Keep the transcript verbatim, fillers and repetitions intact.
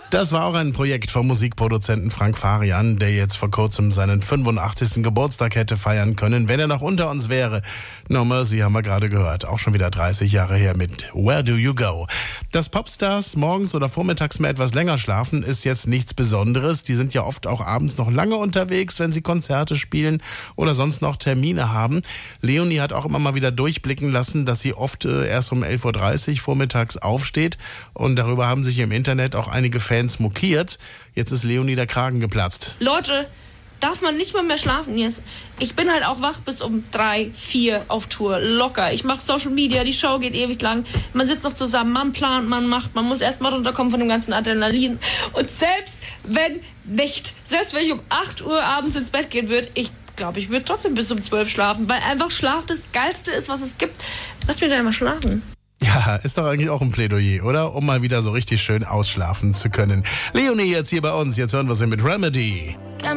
Das war auch ein Projekt vom Musikproduzenten Frank Farian, der jetzt vor kurzem seinen fünfundachtzigsten Geburtstag hätte feiern können, wenn er noch unter uns wäre. No Mercy haben wir gerade gehört, auch schon wieder dreißig Jahre her mit Where Do You Go? Dass Popstars morgens oder vormittags mal etwas länger schlafen, ist jetzt nichts Besonderes. Die sind ja oft auch abends noch lange unterwegs, wenn sie Konzerte spielen oder sonst noch Termine haben. Leonie hat auch immer mal wieder durchblicken lassen, dass sie oft äh, erst um elf Uhr dreißig vormittags aufsteht, und darüber haben sich im Internet auch einige Fans mokiert. Jetzt ist Leonie der Kragen geplatzt. Leute, darf man nicht mal mehr schlafen jetzt? Ich bin halt auch wach bis um drei, vier auf Tour, locker. Ich mache Social Media, die Show geht ewig lang. Man sitzt noch zusammen, man plant, man macht, man muss erst mal runterkommen von dem ganzen Adrenalin. Und selbst wenn nicht, selbst wenn ich um acht Uhr abends ins Bett gehen würde, ich glaube, ich würde trotzdem bis um zwölf schlafen, weil einfach Schlaf das Geilste ist, was es gibt. Lass mich da immer schlafen. Ja, ist doch eigentlich auch ein Plädoyer, oder? Um mal wieder so richtig schön ausschlafen zu können. Leonie jetzt hier bei uns. Jetzt hören wir sie mit Remedy.